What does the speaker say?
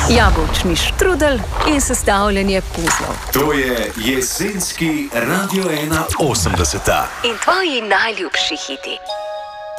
Jabolčni štrudel in sestavljanje puzlov. To je jesenski Radio 1 80. In tvoji najljubši hiti.